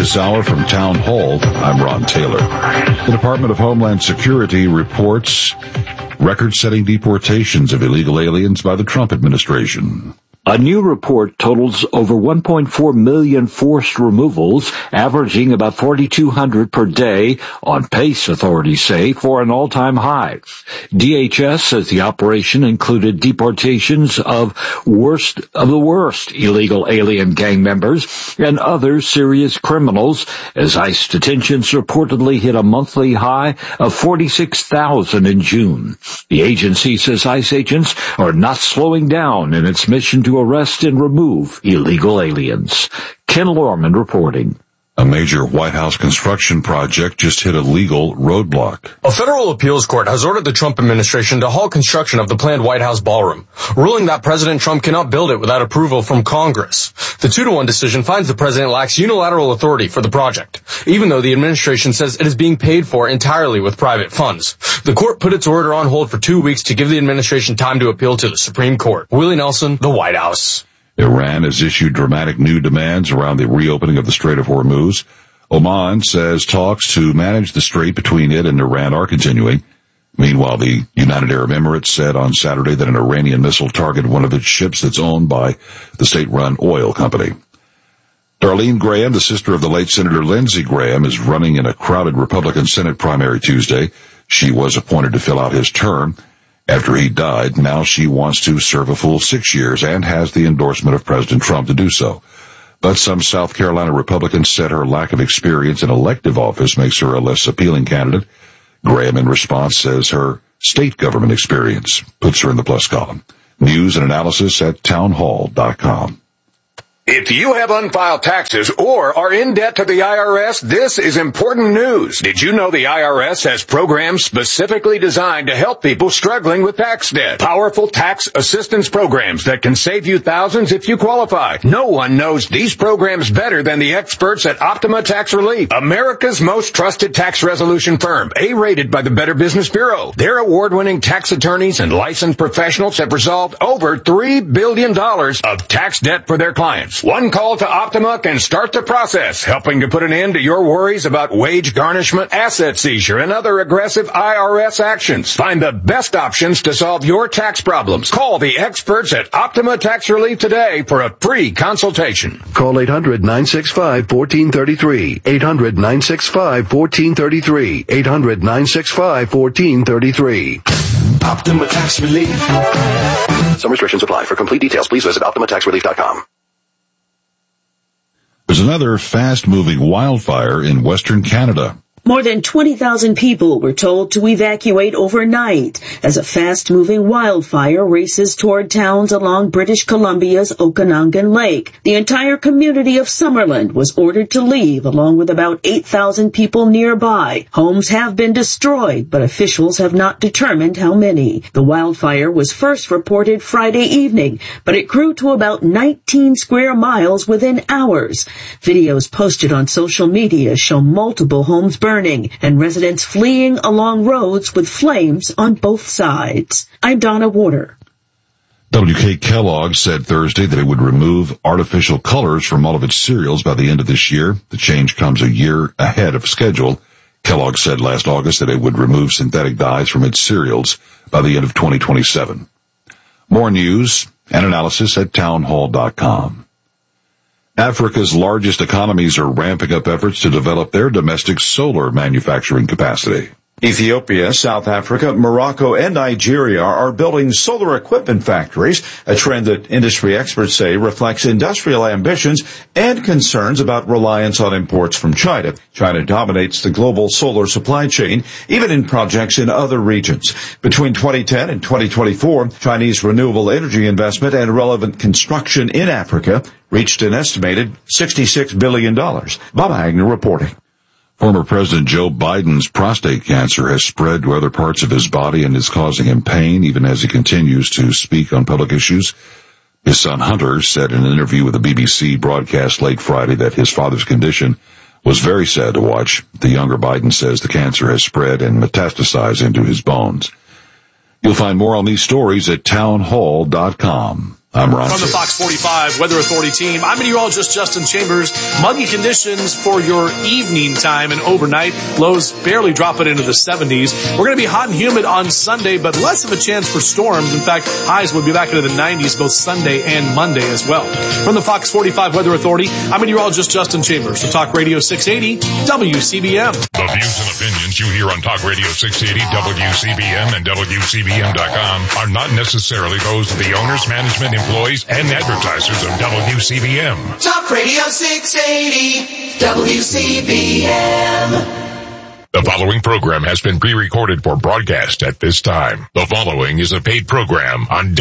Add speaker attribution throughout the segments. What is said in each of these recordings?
Speaker 1: This hour from Town Hall, I'm Ron Taylor. The Department of Homeland Security reports record-setting deportations of illegal aliens by the Trump administration.
Speaker 2: A new report totals over 1.4 million forced removals, averaging about 4,200 per day, on pace, authorities say, for an all-time high. DHS says the operation included deportations of the worst illegal alien gang members and other serious criminals, as ICE detentions reportedly hit a monthly high of 46,000 in June. The agency says ICE agents are not slowing down in its mission to arrest and remove illegal aliens. Ken Lorman reporting.
Speaker 1: A major White House construction project just hit a legal roadblock.
Speaker 3: A federal appeals court has ordered the Trump administration to halt construction of the planned White House ballroom, ruling that President Trump cannot build it without approval from Congress. The 2-1 decision finds the president lacks unilateral authority for the project, even though the administration says it is being paid for entirely with private funds. The court put its order on hold for 2 weeks to give the administration time to appeal to the Supreme Court. Willie Nelson, the White House.
Speaker 1: Iran has issued dramatic new demands around the reopening of the Strait of Hormuz. Oman says talks to manage the strait between it and Iran are continuing. Meanwhile, the United Arab Emirates said on Saturday that an Iranian missile targeted one of its ships that's owned by the state-run oil company. Darlene Graham, the sister of the late Senator Lindsey Graham, is running in a crowded Republican Senate primary Tuesday. She was appointed to fill out his term after he died. Now she wants to serve a full 6 years and has the endorsement of President Trump to do so. But some South Carolina Republicans said her lack of experience in elective office makes her a less appealing candidate. Graham, in response, says her state government experience puts her in the plus column. News and analysis at townhall.com.
Speaker 4: If you have unfiled taxes or are in debt to the IRS, this is important news. Did you know the IRS has programs specifically designed to help people struggling with tax debt? Powerful tax assistance programs that can save you thousands if you qualify. No one knows these programs better than the experts at Optima Tax Relief, America's most trusted tax resolution firm, A-rated by the Better Business Bureau. Their award-winning tax attorneys and licensed professionals have resolved over $3 billion of tax debt for their clients. One call to Optima can start the process, helping to put an end to your worries about wage garnishment, asset seizure, and other aggressive IRS actions. Find the best options to solve your tax problems. Call the experts at Optima Tax Relief today for a free consultation.
Speaker 5: Call 800-965-1433. 800-965-1433. 800-965-1433.
Speaker 6: Optima Tax Relief.
Speaker 5: Some restrictions apply. For complete details, please visit OptimaTaxRelief.com.
Speaker 1: There's another fast-moving wildfire in Western Canada.
Speaker 7: More than 20,000 people were told to evacuate overnight as a fast-moving wildfire races toward towns along British Columbia's Okanagan Lake. The entire community of Summerland was ordered to leave, along with about 8,000 people nearby. Homes have been destroyed, but officials have not determined how many. The wildfire was first reported Friday evening, but it grew to about 19 square miles within hours. Videos posted on social media show multiple homes burning and residents fleeing along roads with flames on both sides. I'm Donna Warder.
Speaker 1: WK Kellogg said Thursday that it would remove artificial colors from all of its cereals by the end of this year. The change comes a year ahead of schedule. Kellogg said last August that it would remove synthetic dyes from its cereals by the end of 2027. More news and analysis at townhall.com. Africa's largest economies are ramping up efforts to develop their domestic solar manufacturing capacity.
Speaker 8: Ethiopia, South Africa, Morocco, and Nigeria are building solar equipment factories, a trend that industry experts say reflects industrial ambitions and concerns about reliance on imports from China. China dominates the global solar supply chain, even in projects in other regions. Between 2010 and 2024, Chinese renewable energy investment and relevant construction in Africa reached an estimated $66 billion. Bob Agnew reporting.
Speaker 1: Former President Joe Biden's prostate cancer has spread to other parts of his body and is causing him pain even as he continues to speak on public issues. His son Hunter said in an interview with the BBC broadcast late Friday that his father's condition was very sad to watch. The younger Biden says the cancer has spread and metastasized into his bones. You'll find more on these stories at townhall.com. I'm Ron.
Speaker 6: From the Fox 45 Weather Authority team, I'm meteorologist Justin Chambers. Muggy conditions for your evening time and overnight. Lows barely dropping into the 70s. We're going to be hot and humid on Sunday, but less of a chance for storms. In fact, highs will be back into the 90s both Sunday and Monday as well. From the Fox 45 Weather Authority, I'm meteorologist Justin Chambers for Talk Radio 680 WCBM.
Speaker 9: The views and opinions you hear on Talk Radio 680 WCBM and WCBM.com are not necessarily those of the owners, management, employees, and advertisers of WCBM.
Speaker 10: Talk Radio 680 WCBM.
Speaker 9: The following program has been pre-recorded for broadcast at this time. The following is a paid program on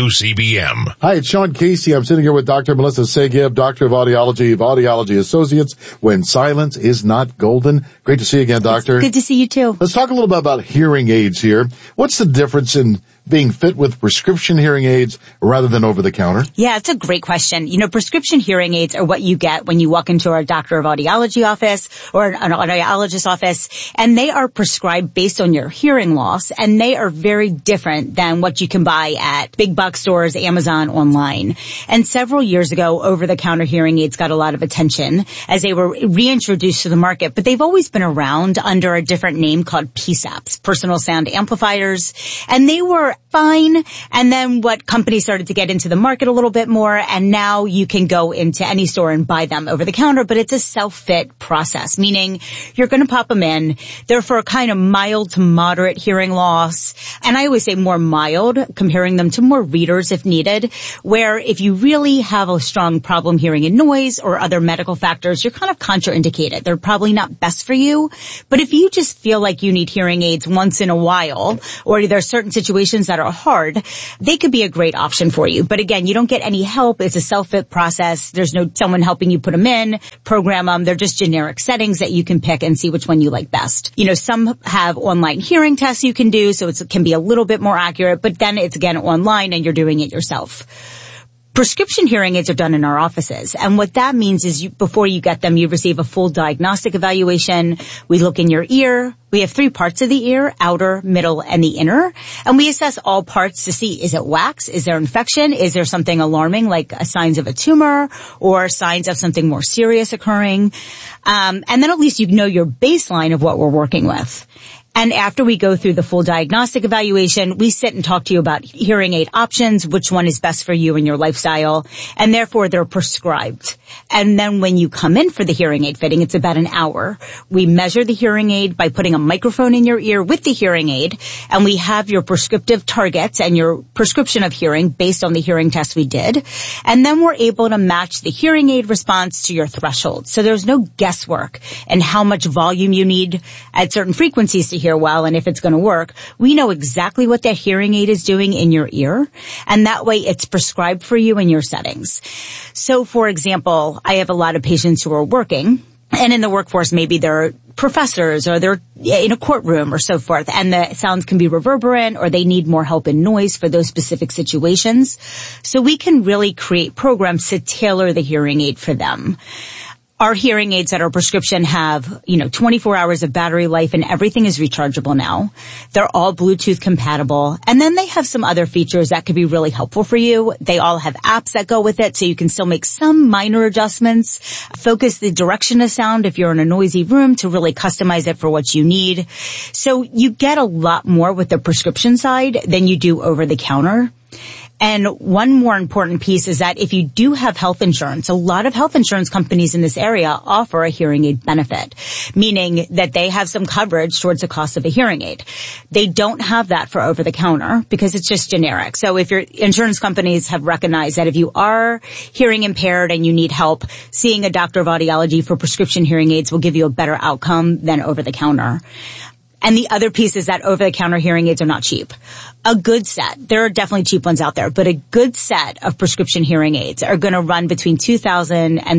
Speaker 9: WCBM.
Speaker 11: Hi, it's Sean Casey. I'm sitting here with Dr. Melissa Segib, Doctor of Audiology of Audiology Associates, when silence is not golden. Great to see you again, Doctor.
Speaker 12: Good to see you too.
Speaker 11: Let's talk a little bit about hearing aids here. What's the difference in being fit with prescription hearing aids rather than over-the-counter?
Speaker 12: Yeah, it's a great question. You know, prescription hearing aids are what you get when you walk into a doctor of audiology office or an audiologist office, and they are prescribed based on your hearing loss, and they are very different than what you can buy at big box stores, Amazon, online. And several years ago, over-the-counter hearing aids got a lot of attention as they were reintroduced to the market, but they've always been around under a different name called PSAPs, personal sound amplifiers, and they were fine. And then what companies started to get into the market a little bit more, and now you can go into any store and buy them over the counter, but it's a self-fit process, meaning you're going to pop them in. They're for a kind of mild to moderate hearing loss. And I always say more mild, comparing them to more readers if needed, where if you really have a strong problem hearing in noise or other medical factors, you're kind of contraindicated. They're probably not best for you. But if you just feel like you need hearing aids once in a while, or there are certain situations that are hard, they could be a great option for you. But again, you don't get any help. It's a self-fit process. There's no someone helping you put them in, program them. They're just generic settings that you can pick and see which one you like best. You know, some have online hearing tests you can do, so it can be a little bit more accurate, but then it's again online and you're doing it yourself. Prescription hearing aids are done in our offices, and what that means is before you get them, you receive a full diagnostic evaluation. We look in your ear. We have 3 parts of the ear, outer, middle, and the inner, and we assess all parts to see, is it wax? Is there infection? Is there something alarming like signs of a tumor or signs of something more serious occurring? And then at least you know your baseline of what we're working with. And after we go through the full diagnostic evaluation, we sit and talk to you about hearing aid options, which one is best for you and your lifestyle, and therefore they're prescribed. And then when you come in for the hearing aid fitting, it's about an hour. We measure the hearing aid by putting a microphone in your ear with the hearing aid, and we have your prescriptive targets and your prescription of hearing based on the hearing test we did. And then we're able to match the hearing aid response to your threshold. So there's no guesswork in how much volume you need at certain frequencies to hear well and if it's going to work. We know exactly what that hearing aid is doing in your ear, and that way it's prescribed for you in your settings. So for example, I have a lot of patients who are working, and in the workforce maybe they're professors or they're in a courtroom or so forth, and the sounds can be reverberant or they need more help in noise for those specific situations. So we can really create programs to tailor the hearing aid for them. Our hearing aids that are prescription have, 24 hours of battery life, and everything is rechargeable now. They're all Bluetooth compatible. And then they have some other features that could be really helpful for you. They all have apps that go with it, so you can still make some minor adjustments, focus the direction of sound if you're in a noisy room to really customize it for what you need. So you get a lot more with the prescription side than you do over the counter. And one more important piece is that if you do have health insurance, a lot of health insurance companies in this area offer a hearing aid benefit, meaning that they have some coverage towards the cost of a hearing aid. They don't have that for over the counter because it's just generic. So if your insurance companies have recognized that if you are hearing impaired and you need help, seeing a doctor of audiology for prescription hearing aids will give you a better outcome than over the counter. And the other piece is that over-the-counter hearing aids are not cheap. A good set, there are definitely cheap ones out there, but a good set of prescription hearing aids are going to run between $2,000 and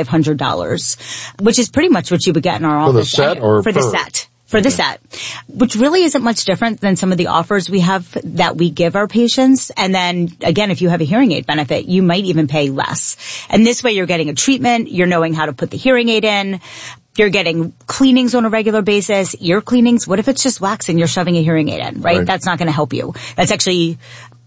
Speaker 12: $2,500, which is pretty much what you would get in our office.
Speaker 11: For the set or
Speaker 12: for the set? For the set, which really isn't much different than some of the offers we have that we give our patients. And then again, if you have a hearing aid benefit, you might even pay less. And this way you're getting a treatment, you're knowing how to put the hearing aid in, you're getting cleanings on a regular basis, ear cleanings. What if it's just wax and you're shoving a hearing aid in, right? That's not going to help you. That's actually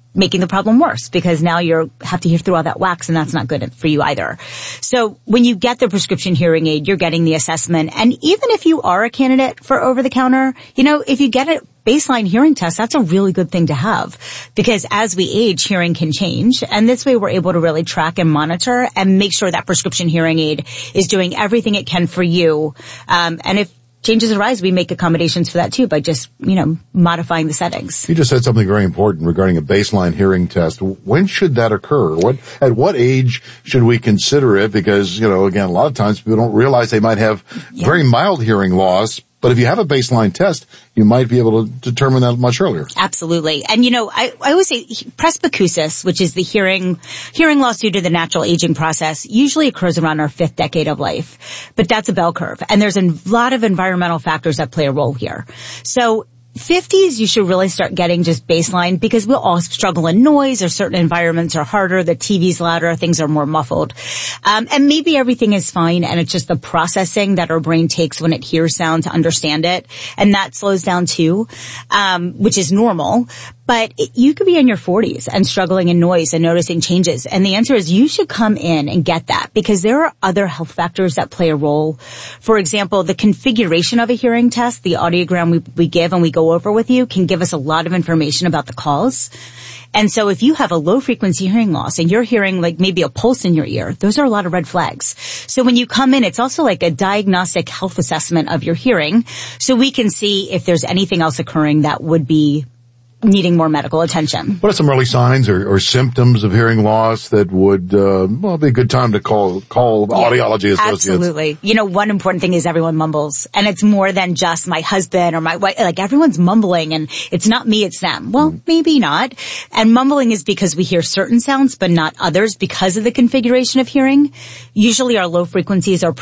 Speaker 12: making the problem worse because now you have to hear through all that wax and that's not good for you either. So when you get the prescription hearing aid, you're getting the assessment. And even if you are a candidate for over-the-counter, if you get a baseline hearing test, that's a really good thing to have because as we age, hearing can change. And this way we're able to really track and monitor and make sure that prescription hearing aid is doing everything it can for you. And if changes arise, we make accommodations for that too by just, modifying the settings.
Speaker 11: You just said something very important regarding a baseline hearing test. When should that occur? At what age should we consider it? Because, again, a lot of times people don't realize they might have very mild hearing loss. But if you have a baseline test, you might be able to determine that much earlier.
Speaker 12: Absolutely. And I always say presbycusis, which is the hearing loss due to the natural aging process, usually occurs around our 5th decade of life. But that's a bell curve. And there's a lot of environmental factors that play a role here. So 50s, you should really start getting just baseline because we'll all struggle in noise or certain environments are harder, the TV's louder, things are more muffled. And maybe everything is fine and it's just the processing that our brain takes when it hears sound to understand it. And that slows down too, which is normal. But you could be in your 40s and struggling in noise and noticing changes. And the answer is you should come in and get that because there are other health factors that play a role. For example, the configuration of a hearing test, the audiogram we give and we go over with you can give us a lot of information about the cause. And so if you have a low frequency hearing loss and you're hearing like maybe a pulse in your ear, those are a lot of red flags. So when you come in, it's also like a diagnostic health assessment of your hearing so we can see if there's anything else occurring that would be needing more medical attention.
Speaker 11: What are some early signs or symptoms of hearing loss that would, be a good time to call audiology associates?
Speaker 12: Absolutely. One important thing is everyone mumbles. And it's more than just my husband or my wife. Like everyone's mumbling and it's not me, it's them. Well, maybe not. And mumbling is because we hear certain sounds but not others because of the configuration of hearing. Usually our low frequencies are